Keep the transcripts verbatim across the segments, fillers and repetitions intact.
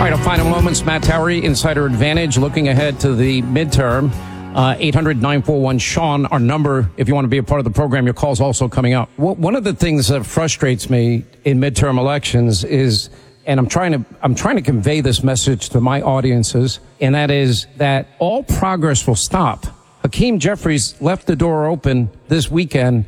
All right, our final moments. Matt Towery, Insider Advantage, looking ahead to the midterm. Uh, eight hundred nine four one Sean, our number, if you want to be a part of the program. Your call's also coming up. One of the things that frustrates me in midterm elections is, and I'm trying to, I'm trying to convey this message to my audiences, and that is that all progress will stop. Hakeem Jeffries left the door open this weekend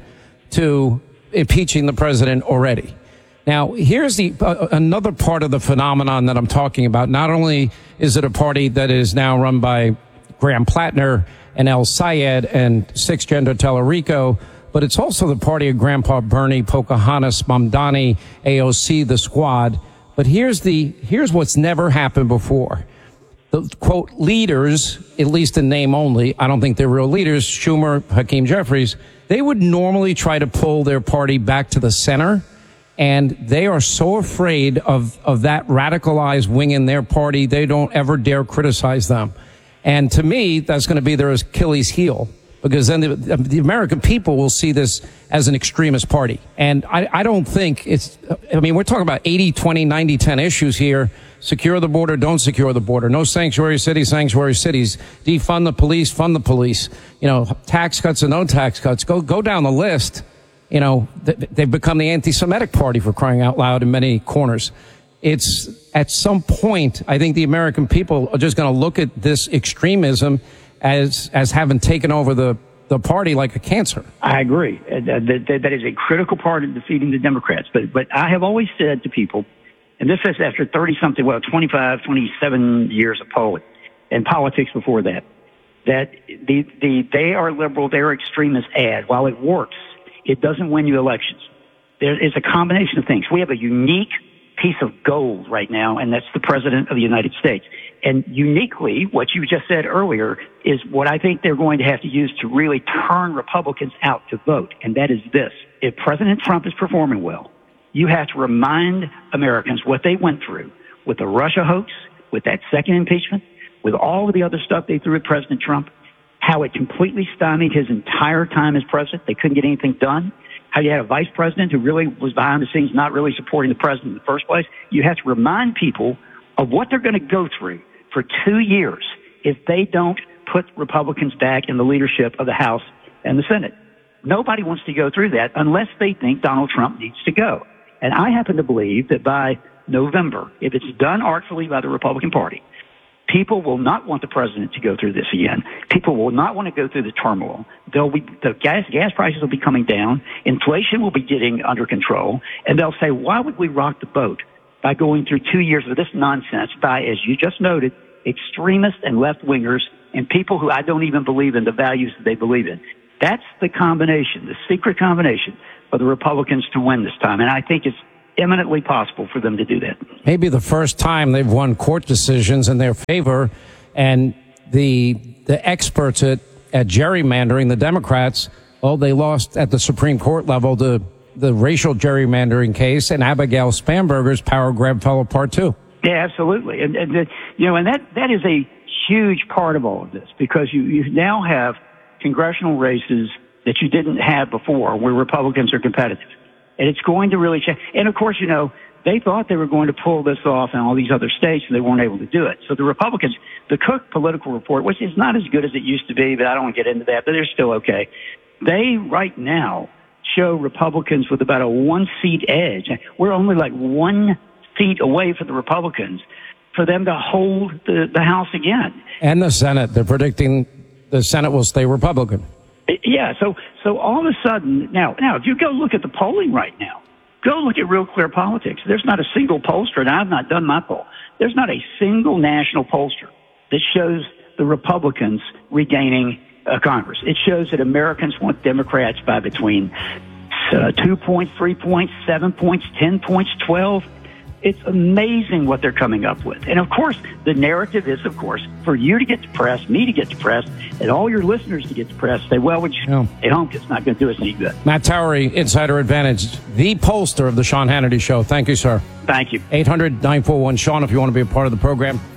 to impeaching the president already. Now, here's the uh, another part of the phenomenon that I'm talking about. Not only is it a party that is now run by Graham Plattner and El Sayed and Sixth Gender Tellerico, but it's also the party of Grandpa Bernie, Pocahontas, Mamdani, A O C, the Squad. But here's the here's what's never happened before. The, quote, leaders, at least in name only, I don't think they're real leaders, Schumer, Hakeem Jeffries, they would normally try to pull their party back to the center. And they are so afraid of, of that radicalized wing in their party, they don't ever dare criticize them. And to me, that's going to be their Achilles heel, because then the, the American people will see this as an extremist party. And I, I don't think it's, I mean, we're talking about eighty, twenty, ninety, ten issues here. Secure the border, don't secure the border. No sanctuary cities, sanctuary cities. Defund the police, fund the police. You know, tax cuts and no tax cuts. Go, go down the list. You know, they've become the anti-Semitic party, for crying out loud, in many corners. It's at some point, I think the American people are just going to look at this extremism as as having taken over the, the party like a cancer. I agree. Uh, that, that is a critical part of defeating the Democrats. But but I have always said to people, and this is after thirty-something, well, twenty-five, twenty-seven years of polling and politics before that, that the, the they are liberal, they are extremist ad. While it works, it doesn't win you elections. There is a combination of things. We have a unique piece of gold right now, and that's the President of the United States. And uniquely, what you just said earlier is what I think they're going to have to use to really turn Republicans out to vote, and that is this. If President Trump is performing well, you have to remind Americans what they went through with the Russia hoax, with that second impeachment, with all of the other stuff they threw at President Trump, how it completely stymied his entire time as president. They couldn't get anything done. How you had a vice president who really was behind the scenes, not really supporting the president in the first place. You have to remind people of what they're going to go through for two years if they don't put Republicans back in the leadership of the House and the Senate. Nobody wants to go through that unless they think Donald Trump needs to go. And I happen to believe that by November, if it's done artfully by the Republican Party, people will not want the president to go through this again. People will not want to go through the turmoil. They'll be, the gas, gas prices will be coming down. Inflation will be getting under control. And they'll say, why would we rock the boat by going through two years of this nonsense by, as you just noted, extremists and left-wingers and people who I don't even believe in the values that they believe in. That's the combination, the secret combination for the Republicans to win this time. And I think it's eminently possible for them to do that. Maybe the first time they've won court decisions in their favor, and the the experts at, at gerrymandering, the Democrats, well, they lost at the Supreme Court level the, the racial gerrymandering case, and Abigail Spanberger's power grab fell apart too. Yeah, absolutely. And, and the, you know, and that, that is a huge part of all of this, because you, you now have congressional races that you didn't have before where Republicans are competitive. And it's going to really change. And of course, you know, they thought they were going to pull this off in all these other states, and they weren't able to do it. So the Republicans, the Cook Political Report, which is not as good as it used to be, but I don't want to get into that, but they're still okay. They right now show Republicans with about a one seat edge. We're only like one seat away from the Republicans for them to hold the, the House again. And the Senate. They're predicting the Senate will stay Republican. Yeah, so so all of a sudden, now, now, if you go look at the polling right now, go look at Real Clear Politics. There's not a single pollster, and I've not done my poll, there's not a single national pollster that shows the Republicans regaining uh, Congress. It shows that Americans want Democrats by between uh, two points, three points, seven points, ten points, twelve. It's amazing what they're coming up with. And, of course, the narrative is, of course, for you to get depressed, me to get depressed, and all your listeners to get depressed, say, well, would you yeah. stay home? It's not going to do us any good. Matt Towery, Insider Advantage, the pollster of the Sean Hannity Show. Thank you, sir. Thank you. eight hundred nine four one Sean if you want to be a part of the program.